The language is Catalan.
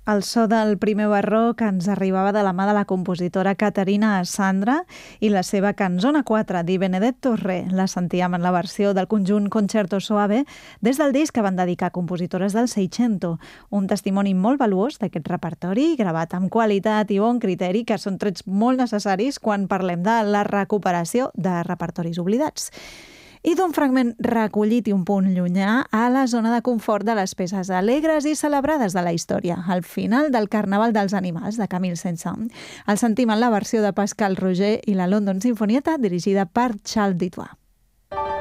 El so del primer barroc ens arribava de la mà de la compositora Caterina Sandra i la seva canzona 4 di Benedetto Re. La sentíem en la versió del conjunt Concerto Soave des del disc que van dedicar a compositores del Seicento. Un testimoni molt valuós d'aquest repertori, gravat amb qualitat i bon criteri, que són trets molt necessaris quan parlem de la recuperació de repertoris oblidats. I d'un fragment recollit i un punt llunyà a la zona de confort de les peces alegres i celebrades de la història, al final del Carnaval dels Animals de Camille Saint-Saëns. El sentim en la versió de Pascal Roger i la London Sinfonietta, dirigida per Charles Dutoit.